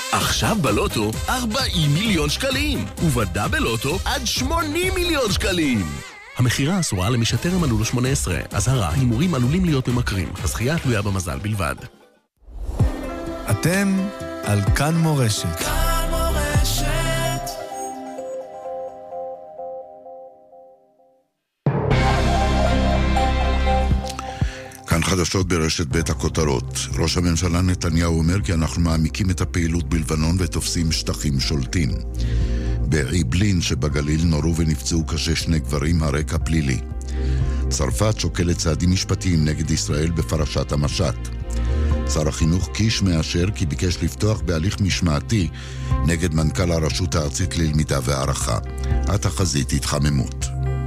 עכשיו בלוטו 40 מיליון שקלים, ובדאבל לוטו עד 80 מיליון שקלים. המחירה אסורה למי שטרם מלאו לו 18. אזהרה, הימורים עלולים להיות ממכרים. הזכייה תלויה במזל בלבד. אתם על כאן מורשת. כאן חדשות ברשת בית הכותרות. ראש הממשלה נתניהו אומר כי אנחנו מעמיקים את הפעילות בלבנון ותופסים שטחים שולטים. בעיבלין שבגליל נורו ונפצעו קשה 2 גברים, הרקע פלילי. צרפת שוקלת צעדים משפטיים נגד ישראל בפרשת המשט. שר החינוך קיש מאשר כי ביקש לפתוח בהליך משמעתי נגד מנכ"ל הרשות הארצית ללמידה והערכה. התחזית התחממות.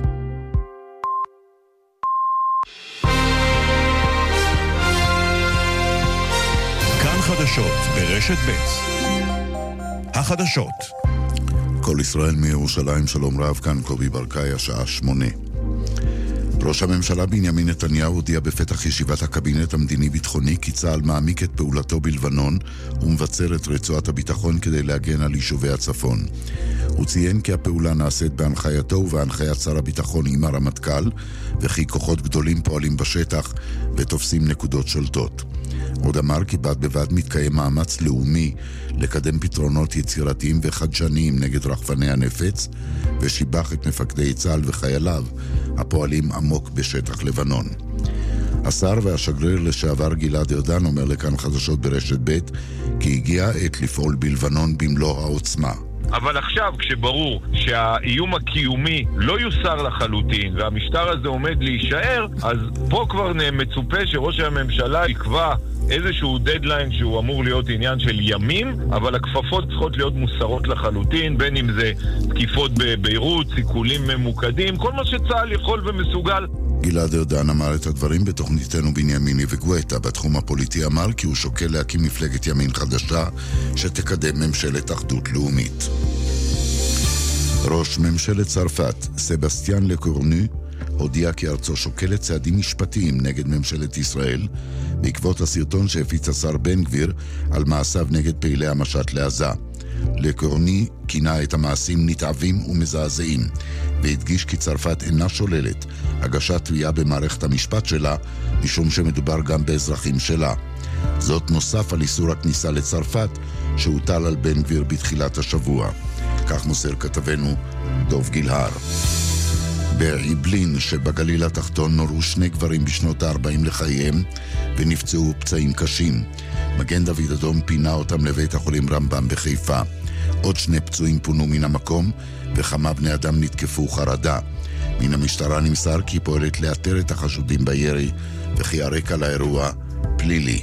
חדשות ברשת ב'. החדשות. כל ישראל מירושלים, שלום רב, כאן קובי ברקאי, השעה 8. ראש הממשלה בנימין נתניהו הודיע בפתח ישיבת הקבינט המדיני-ביטחוני כי צה"ל מעמיק את פעולתו בלבנון ומבצר את רצועת הביטחון כדי להגן על יישובי הצפון. הוא ציין כי הפעולה נעשית בהנחייתו ובהנחיית שר הביטחון עם הרמטכ"ל, וכי כוחות גדולים פועלים בשטח ותופסים נקודות שולטות. עוד אמר כי בד בבד מתקיים מאמץ לאומי לקדם פתרונות יצירתיים וחדשניים נגד רחפני הנפץ, ושיבח את מפקדי צה"ל וחייליו הפועלים עמוק בשטח לבנון. השר והשגריר לשעבר גלעד ארדן אומר לכאן חדשות ברשת ב' כי הגיעה עת לפעול בלבנון במלוא העוצמה. אבל עכשיו, כשברור שהאיום הקיומי לא יוסר לחלוטין והמשטר הזה עומד להישאר, אז פה כבר מצופה שראש הממשלה יקבע איזשהו דדליין שהוא אמור להיות עניין של ימים, אבל הכפפות צריכות להיות מוסרות לחלוטין, בין אם זה תקיפות בביירות, סיכולים ממוקדים, כל מה שצה"ל יכול ומסוגל. גלעד ארדן אמר את הדברים בתוכניתנו בנימיני וגואטה. בתחום הפוליטי אמר כי הוא שוקל להקים מפלגת ימין חדשה שתקדם ממשלת אחדות לאומית. ראש ממשלת צרפת, סבסטיאן לקורנו, הודיע כי ארצו שוקלת צעדים משפטיים נגד ממשלת ישראל בעקבות הסרטון שהפיץ השר בן גביר על מעשיו נגד פעילי המשט לעזה. לקורני כינה את המעשים נתעבים ומזעזעים, והדגיש כי צרפת אינה שוללת הגשת תביעה במערכת המשפט שלה, משום שמדובר גם באזרחים שלה. זאת נוסף על איסור הכניסה לצרפת שהוטל על בן גביר בתחילת השבוע. כך מוסר כתבנו דוב גילהר. בעיבלין שבגליל התחתון נורו 2 גברים בשנות ה-40 לחייהם ונפצעו פצעים קשים. מגן דוד אדום פינה אותם לבית החולים רמב"ם בחיפה. עוד 2 פצועים פונו מן המקום וכמה בני אדם נתקפו חרדה. מן המשטרה נמסר כי פועלת לאתר את החשודים בירי וכי הרקע לאירוע פלילי.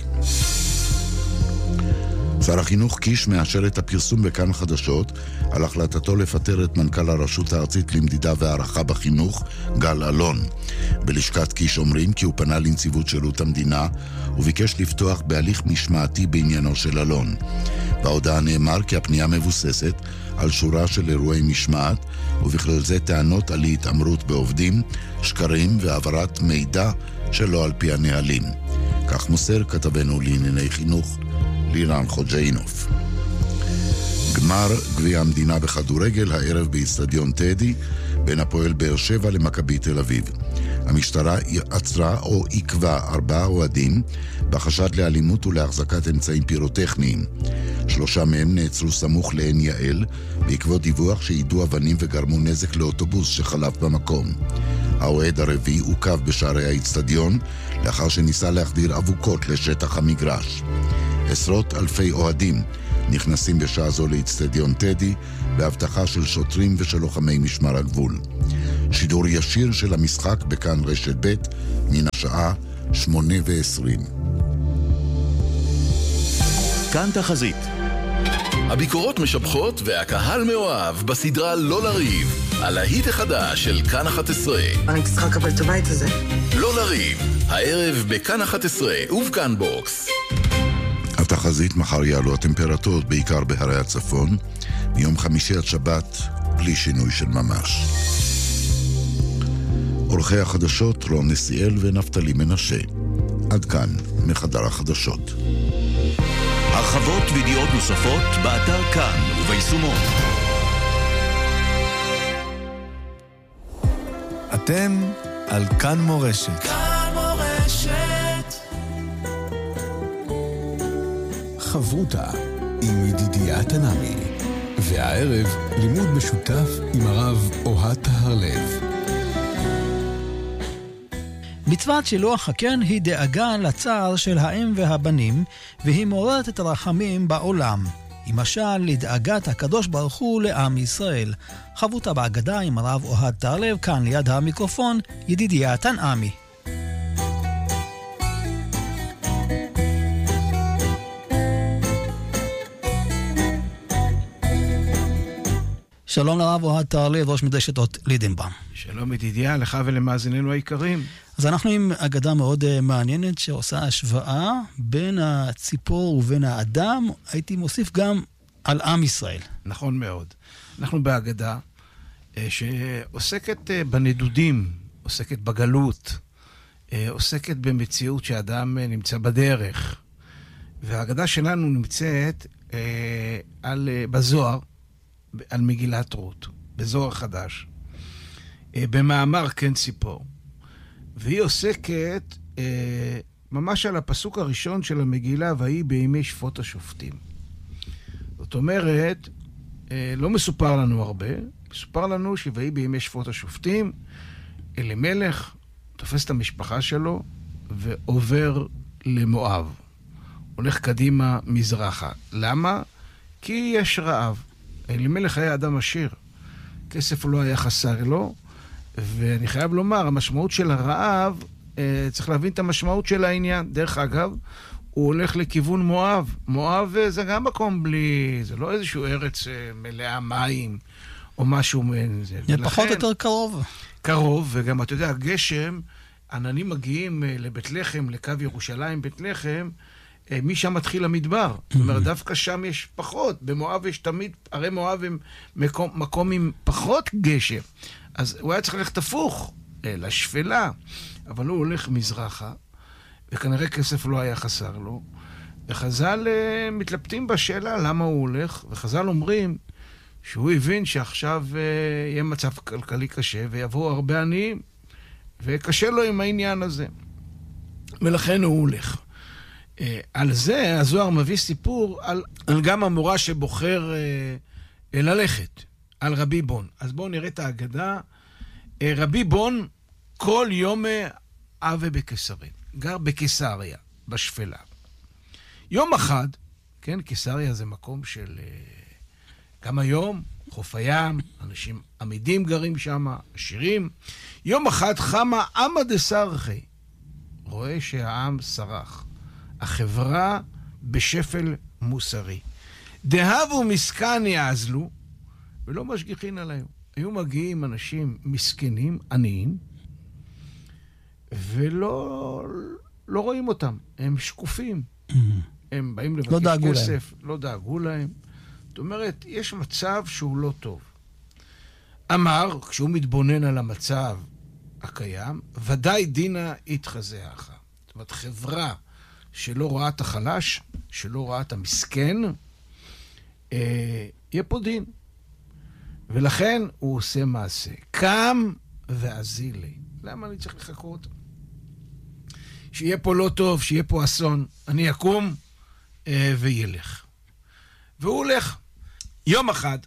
שר החינוך קיש מאשר את הפרסום בכאן חדשות על החלטתו לפטר את מנכ"ל הרשות הארצית למדידה והערכה בחינוך, גל אלון. בלשכת קיש אומרים כי הוא פנה לנציבות שירות המדינה וביקש לפתוח בהליך משמעתי בעניינו של אלון. בהודעה נאמר כי הפנייה מבוססת על שורה של אירועי משמעת, ובכלל זה טענות על התעמרות בעובדים, שקרים והעברת מידע שלא על פי הנהלים. כך מוסר כתבנו לענייני חינוך לירן חוג'יינוף. גמר גביע המדינה בכדורגל הערב באצטדיון טדי בין הפועל באר שבע למכבי תל אביב. המשטרה עצרה או עיכבה 4 אוהדים בחשד לאלימות ולהחזקת אמצעים פירוטכניים. 3 מהם נעצרו סמוך לעין יעל בעקבות דיווח שיידו אבנים וגרמו נזק לאוטובוס שחלף במקום. האוהד הרביעי עוכב בשערי האצטדיון לאחר שניסה להחדיר אבוקות לשטח המגרש. עשרות אלפי אוהדים נכנסים בשעה זו לאצטדיון טדי בהבטחה של שוטרים ושל לוחמי משמר הגבול. שידור ישיר של המשחק בכאן רשת ב' מן השעה 8:20. כאן תחזית. הביקורות משבחות והקהל מאוהב בסדרה לא לריב, על ההיט החדש של כאן 11. אני צריכה לקבל את הבית הזה. לא לריב, הערב בכאן 11 ובכאן בוקס. התחזית: מחר יעלו הטמפרטורות בעיקר בהרי הצפון, מיום חמישי עד שבת בלי שינוי של ממש. עורכי החדשות רון נסיאל ונפתלי מנשה. עד כאן מחדר החדשות. הרחבות וידיעות נוספות באתר כאן וביישומון. אתם על כאן מורשת. כאן מורשת. חברותה עם ידידיה תנעמי. והערב לימוד משותף עם הרב אוהד טהרלב. מצוות שילוח הקן היא דאגה לצער של האם והבנים, והיא מעוררת את הרחמים בעולם. היא משל לדאגת הקדוש ברוך הוא לעם ישראל. חבותה בהגדה עם הרב אוהד טהרלב, כאן ליד המיקרופון, ידידיה תנעמי. שלום לרב אוהד טהרלב, ראש מדרשת אורט לידנבאום. שלום ידידיה, לך ולמאזיננו היקרים. אז אנחנו עם אגדה מאוד מעניינת שעושה השוואה בין הציפור ובין האדם, הייתי מוסיף גם על עם ישראל. נכון מאוד. אנחנו באגדה שעוסקת בנדודים, עוסקת בגלות, עוסקת במציאות שאדם נמצא בדרך. והאגדה שלנו נמצאת בזוהר, על מגילת רות, בזוהר חדש, במאמר כן ציפור. והיא עוסקת ממש על הפסוק הראשון של המגילה, והיא בימי שפוט השופטים. זאת אומרת, לא מסופר לנו הרבה, מסופר לנו שהיא בימי שפוט השופטים, אלימלך תופס את המשפחה שלו ועובר למואב. הולך קדימה מזרחה. למה? כי יש רעב. אלימלך היה אדם עשיר, כסף לא היה חסר לו, ואני חייב לומר, המשמעות של הרעב, צריך להבין את המשמעות של העניין. דרך אגב, הוא הולך לכיוון מואב. מואב זה גם מקום בלי, זה לא איזשהו ארץ מלאה מים, או משהו מעין זה. זה פחות או יותר קרוב. קרוב, וגם אתה יודע, גשם, עננים מגיעים לבית לחם, לקו ירושלים, בית לחם, משם מתחיל המדבר. זאת אומרת, דווקא שם יש פחות. במואב יש תמיד, הרי מואב הם מקום עם פחות גשם. אז הוא היה צריך ללכת הפוך, לשפלה. אבל הוא הולך מזרחה, וכנראה כסף לא היה חסר לו. וחז"ל מתלבטים בשאלה למה הוא הולך, וחז"ל אומרים שהוא הבין שעכשיו יהיה מצב כלכלי קשה, ויבואו הרבה עניים, וקשה לו עם העניין הזה. ולכן הוא הולך. על זה הזוהר מביא סיפור על גם המורה שבוחר ללכת, על רבי בון. אז בואו נראה את ההגדה. רבי בון כל יום אבה בקיסריה, גר בקיסריה, בשפלה. יום אחד, כן, קיסריה זה מקום של גם היום, חוף הים, אנשים עמידים גרים שם, עשירים. יום אחד חמה עמא דסרחי, רואה שהעם סרח. החברה בשפל מוסרי. דהבו מסכן יעזלו, ולא משגיחין עליהם. היו מגיעים אנשים מסכנים, עניים, ולא רואים אותם. הם שקופים. הם באים לבקש כסף, לא דאגו להם. זאת אומרת, יש מצב שהוא לא טוב. אמר, כשהוא מתבונן על המצב הקיים, ודאי דינה יתחזיך. זאת אומרת, חברה שלא רואה את החלש, שלא רואה את המסכן, יהיה פה דין. ולכן הוא עושה מעשה. קם ועזילי. למה אני צריך לחכות? שיהיה פה לא טוב, שיהיה פה אסון. אני אקום וילך. והוא הולך. יום אחד,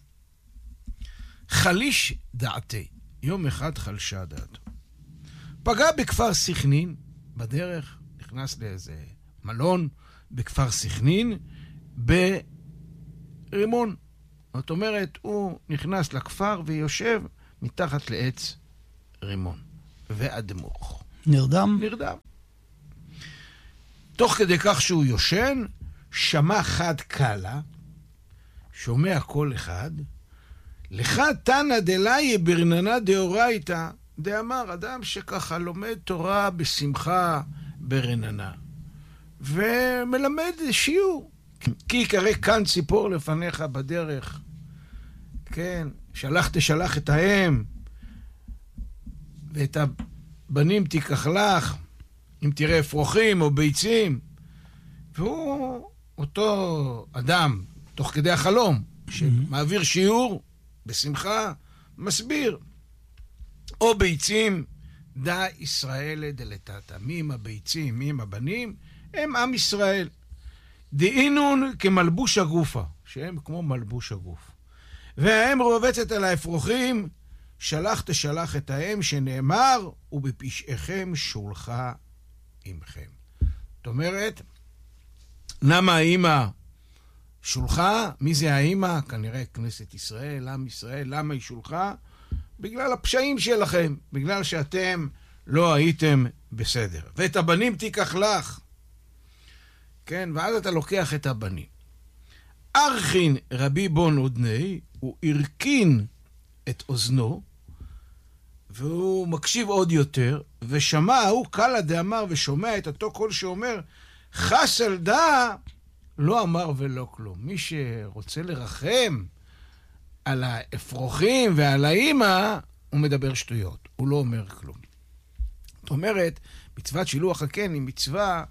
חליש דעתי. יום אחד חלשה דעתו. פגע בכפר סכנין, בדרך, נכנס לאיזה מלון בכפר סכנין, ברימון. זאת אומרת, הוא נכנס לכפר ויושב מתחת לעץ רימון. ואדמוך. נרדם? נרדם. תוך כדי כך שהוא יושן, שמע חד קלה, שומע כל אחד, לך תנא דלאי ברננה דאורייתא, דאמר, אדם שככה לומד תורה בשמחה ברננה, ומלמד שיעור. כי יקרא כאן ציפור לפניך בדרך, כן, שלח את האם, ואת הבנים תיקח לך, אם תראה אפרוחים או ביצים. והוא אותו אדם, תוך כדי החלום, שמעביר שיעור, בשמחה, מסביר. או ביצים, דע ישראל דלתתא. מי עם הביצים, מי עם הבנים? הם עם ישראל. דאינון כמלבוש הגופה, שהם כמו מלבוש הגוף. והאם רובצת על האפרוחים, שלח תשלח את האם, שנאמר, ובפשעיכם שולחה עמכם. זאת אומרת, למה האמא שולחה? מי זה האמא? כנראה כנסת ישראל, עם ישראל. למה היא שולחה? בגלל הפשעים שלכם, בגלל שאתם לא הייתם בסדר. ואת הבנים תיקח לך. כן, ואז אתה לוקח את הבנים. ארכין רבי בון אודני, הוא הרכין את אוזנו, והוא מקשיב עוד יותר, ושמע, הוא קלה דאמר ושומע את אותו קול שאומר, חס על דא, לא אמר ולא כלום. מי שרוצה לרחם על האפרוחים ועל האמא, הוא מדבר שטויות, הוא לא אומר כלום. זאת אומרת, מצוות שילוח הקן היא מצווה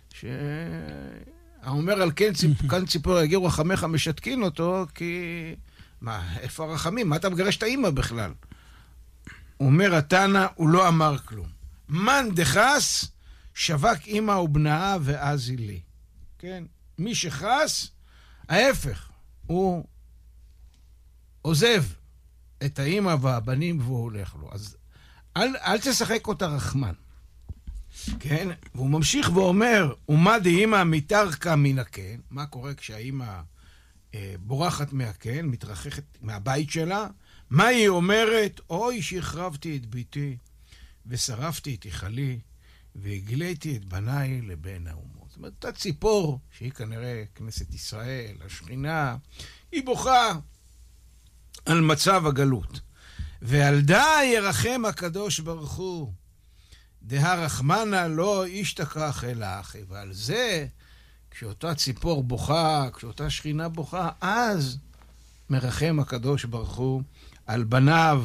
שהאומר על כן כאן ציפור יגיעו רחמך משתקין אותו, כי מה, איפה הרחמים? מה אתה מגרש את האמא בכלל? הוא אומר התנא, הוא לא אמר כלום. מן דחס, שבק אמא ובנאה ואז לי. כן? מי שחס, ההפך, הוא עוזב את האמא והבנים והוא הולך לו. אז אל תשחק אותה רחמן. כן? והוא ממשיך ואומר, ומה דאמא מתרקה מן הקן? מה קורה כשהאמא בורחת מהקן, מתרחקת מהבית שלה? מה היא אומרת? אוי שהחרבתי את ביתי, ושרפתי את היכלי, והגליתי את בניי לבין האומות. זאת אומרת, אותה ציפור, שהיא כנראה כנסת ישראל, השכינה, היא בוכה על מצב הגלות. ועל די ירחם הקדוש ברוך הוא, דה רחמנה לא ישתכח אלא אחי. ועל זה, כשאותה ציפור בוכה, כשאותה שכינה בוכה, אז מרחם הקדוש ברוך הוא על בניו,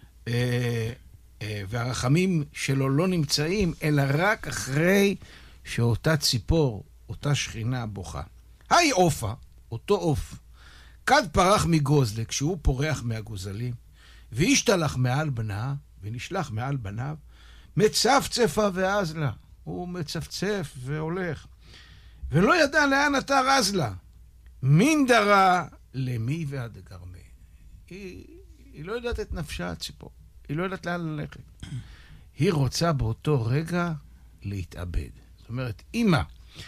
והרחמים שלו לא נמצאים, אלא רק אחרי שאותה ציפור, אותה שכינה בוכה. היי אופה, אותו אוף, כד פרח מגוזלה, כשהוא פורח מהגוזלים, והשתלח מעל בנה, ונשלח מעל בניו, מצפצפה ואז לה. הוא מצפצף והולך. ולא ידע לאן אתה רז לה. מין דרה למי ועד גרמי. היא לא יודעת את נפשה הציפור. היא לא יודעת לאן ללכת. היא רוצה באותו רגע להתאבד. זאת אומרת, אמא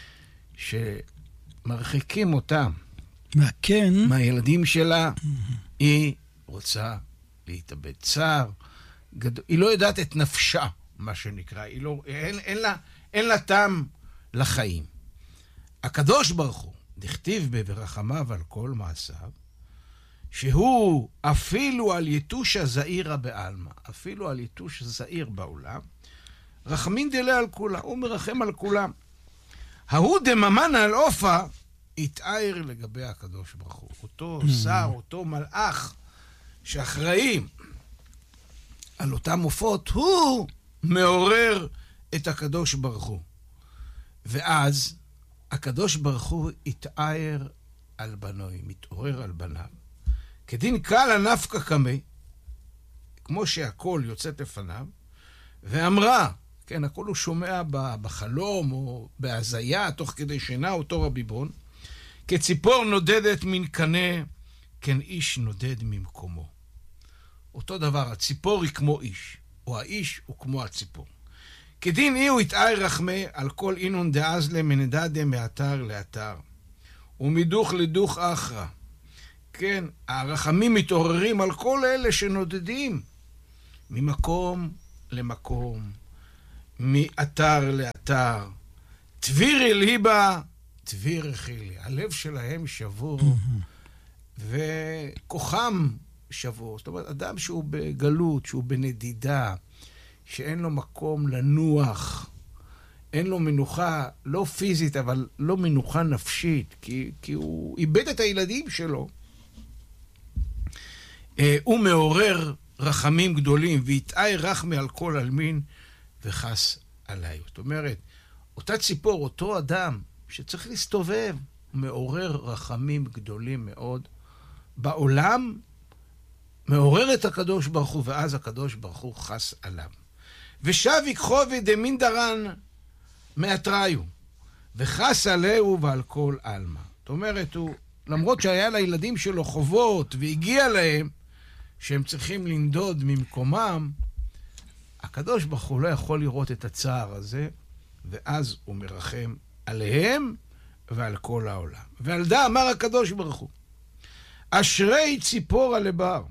שמרחיקים אותה מהילדים שלה, היא רוצה להתאבד. צער גדול. היא לא יודעת את נפשה, מה שנקרא. אין לה טעם לחיים. הקדוש ברוך הוא, דכתיב ברחמיו על כל מעשיו, שהוא אפילו על יתוש הזעירה בעלמא, אפילו על יתוש הזעיר בעולם, רחמין דלה על כולם, הוא מרחם על כולם. ההוא דממן על אופה, התאר לגבי הקדוש ברוך הוא. אותו שר, אותו מלאך, שאחראי על אותם עופות, הוא מעורר את הקדוש ברוך הוא. ואז הקדוש ברוך הוא התאר על בנוי, מתעורר על בניו. כדין קלה נפקא קמי, כמו שהכל יוצאת לפניו, ואמרה, כן, הכל הוא שומע בחלום או בהזיה, תוך כדי שינה, אותו רבי בון, כציפור נודדת מן קנה, כן איש נודד ממקומו. אותו דבר, הציפור היא כמו איש, או האיש הוא כמו הציפור. כדין אי הוא התאר רחמי על כל אינון דאזלה מנדדה מאתר לאתר, ומדוך לדוך אחרא. כן, הרחמים מתעוררים על כל אלה שנודדים, ממקום למקום, מאתר לאתר. תביר אלהיבה, תביר אכילי. הלב שלהם שבור, וכוחם שבור. זאת אומרת, אדם שהוא בגלות, שהוא בנדידה, שאין לו מקום לנוח, אין לו מנוחה, לא פיזית, אבל לא מנוחה נפשית, כי הוא איבד את הילדים שלו. הוא מעורר רחמים גדולים, והתאי רחמי על כל אלמין, וחס עליי. זאת אומרת, אותה ציפור, אותו אדם, שצריך להסתובב, מעורר רחמים גדולים מאוד בעולם, מעורר את הקדוש ברוך הוא, ואז הקדוש ברוך הוא חס עליו. ושב יקחו ודמין דרן מאתריו, וחס עליהו ועל כל אלמה. זאת אומרת, למרות שהיה לילדים שלו חובות, והגיע להם שהם צריכים לנדוד ממקומם, הקדוש ברוך הוא לא יכול לראות את הצער הזה, ואז הוא מרחם עליהם ועל כל העולם. ועל דה אמר הקדוש ברוך הוא, אשרי ציפור על הבר,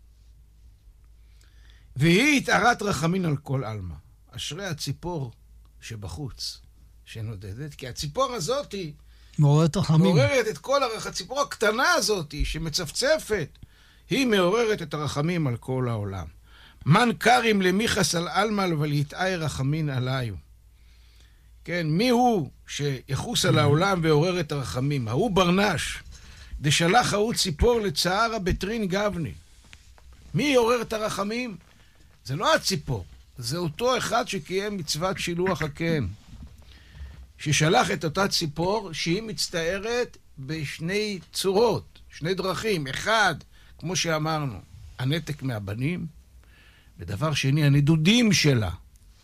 והיא התארת רחמין על כל אלמה. אשרי הציפור שבחוץ, שנודדת, כי הציפור הזאת מעוררת רחמים. מעוררת את כל הציפור הקטנה הזאת שמצפצפת, היא מעוררת את הרחמים על כל העולם. מן קרים למיחס על אלמל ולהתאי רחמין עליו. כן, מי הוא שיחוס על העולם ועורר את הרחמים? ההוא ברנש, דשלח ההוא ציפור לצערה בטרין גבני. מי יעורר את הרחמים? זה לא הציפור, זה אותו אחד שקיים מצוות שילוח הקן, ששלח את אותה ציפור שהיא מצטערת בשני צורות, שני דרכים. אחד, כמו שאמרנו, הנתק מהבנים, ודבר שני, הנדודים שלה.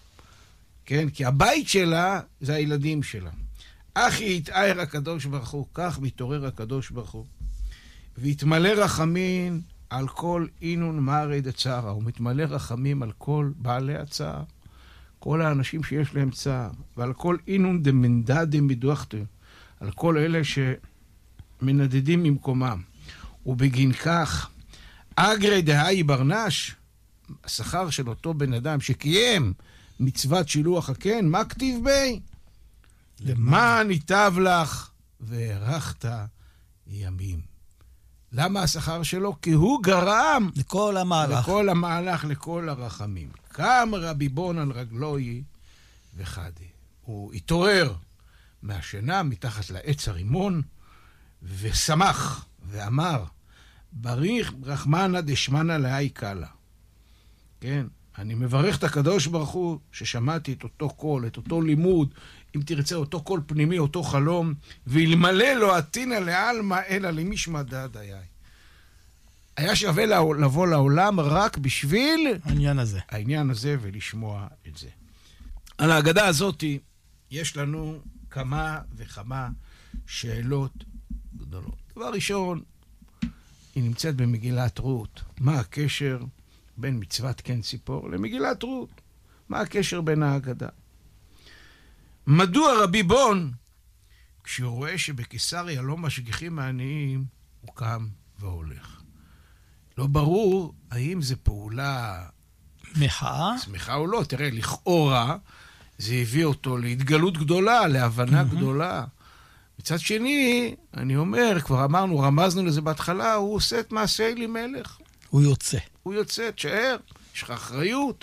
כן? כי הבית שלה זה הילדים שלה. אחי יתאר הקדוש ברוך הוא, כך מתעורר הקדוש ברוך הוא, והתמלא רחמים על כל אינון מרי דצערה. הוא מתמלא רחמים על כל בעלי הצער, כל האנשים שיש להם צער, ועל כל אינון דמנדדים מדוחתם, על כל אלה שמנדדים ממקומם. ובגין כך, אגרי דהאי ברנש, השכר של אותו בן אדם שקיים מצוות שילוח הקן, מה כתיב בי? למען ייטב לך והארכת ימים. למה השכר שלו? כי הוא גרם לכל המהלך, לכל הרחמים. קם רבי בון על רגלוי וחדי. הוא התעורר מהשינה מתחת לעץ הרימון ושמח ואמר, בריך רחמנה דשמנה להי קלה. כן, אני מברך את הקדוש ברוך הוא ששמעתי את אותו קול, את אותו לימוד, אם תרצה אותו קול פנימי, אותו חלום, ואלמלא לא עתינה לעלמא אלא למשמע דדיי. היה שווה לבוא לעולם רק בשביל העניין הזה ולשמוע את זה. על ההגדה הזאת יש לנו כמה וכמה שאלות גדולות. דבר ראשון, היא נמצאת במגילת רות. מה הקשר בין מצוות קן ציפור למגילת רות? מה הקשר בין ההגדה? מדוע רבי בון, כשהוא רואה שבקיסריה לא משגיחים מעניים, הוא קם והולך? לא ברור האם זה פעולה שמחה או לא. תראה, לכאורה זה הביא אותו להתגלות גדולה, להבנה גדולה. מצד שני, אני אומר, כבר אמרנו, רמזנו לזה בהתחלה, הוא עושה את מעשה אלימלך. הוא יוצא, תשאר, יש לך אחריות.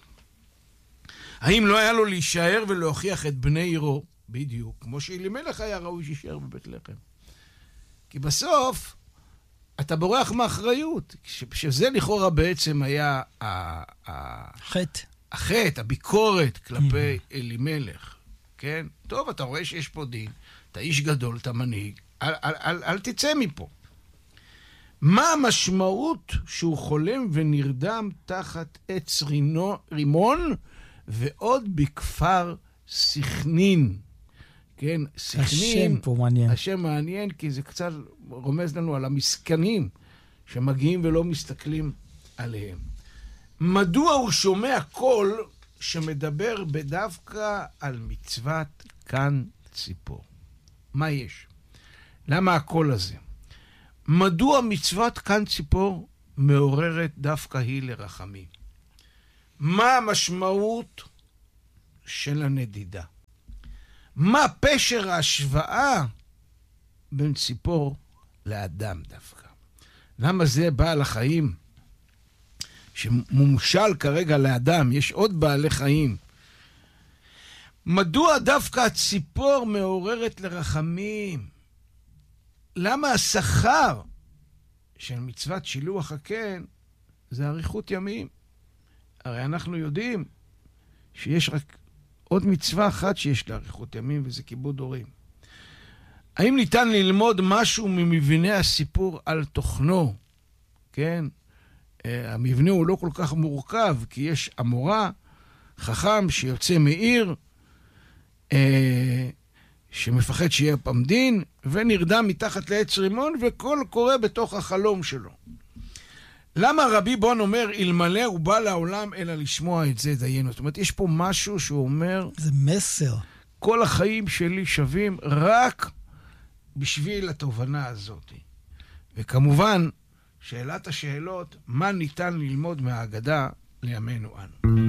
האם לא היה לו להישאר ולהוכיח את בני עירו? בדיוק, כמו שאלימלך היה ראוי שישאר בבית לחם. כי בסוף, אתה בורח מאחריות, שזה לכאורה בעצם היה החטא, הביקורת כלפי אלימלך. כן? טוב, אתה רואה שיש פה דין, אתה איש גדול, אתה מנהיג, אל תצא מפה. מה המשמעות שהוא חולם ונרדם תחת עץ רימון ועוד בכפר סכנין? כן, סכנין, השם פה מעניין. השם מעניין כי זה קצת רומז לנו על המסכנים שמגיעים ולא מסתכלים עליהם. מדוע הוא שומע קול שמדבר בדווקא על מצוות קן ציפור? מה יש? למה הקול הזה? מדוע מצוות קן ציפור מעוררת דווקא היא לרחמים? מה המשמעות של הנדידה? מה פשר ההשוואה בין ציפור לאדם דווקא? למה זה בעל החיים שמומשל כרגע לאדם? יש עוד בעלי חיים. מדוע דווקא הציפור מעוררת לרחמים? למה השכר של מצוות שילוח הקן זה אריכות ימים? הרי אנחנו יודעים שיש רק עוד מצווה אחת שיש לה אריכות ימים, וזה כיבוד הורים. האם ניתן ללמוד משהו ממבנה הסיפור על תוכנו? כן? המבנה הוא לא כל כך מורכב, כי יש אמורה, חכם שיוצא מעיר, שמפחד שיהיה פעם דין, ונרדם מתחת לעץ רימון, וכל קורה בתוך החלום שלו. למה רבי בון אומר, אלמלא הוא בא לעולם אלא לשמוע את זה דיינו? זאת אומרת, יש פה משהו שהוא אומר, זה מסר. כל החיים שלי שווים רק בשביל התובנה הזאת. וכמובן, שאלת השאלות, מה ניתן ללמוד מהאגדה לימינו אנו?